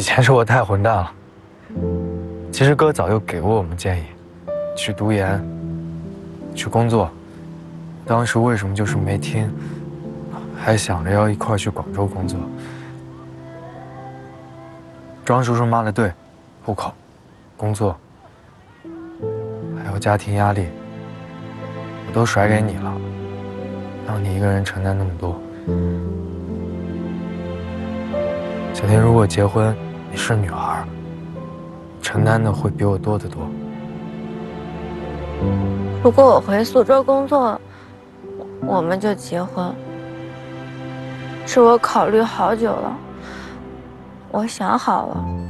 前是我太混蛋了。其实哥早就给过我们建议，去读研，去工作。当时为什么就是没听，还想着要一块去广州工作。庄叔叔骂的对，户口、工作，还有家庭压力，我都甩给你了，让你一个人承担那么多。小天，如果结婚，你是女孩，承担的会比我多得多。 如果我回苏州工作，我们就结婚。是我考虑好久了，我想好了。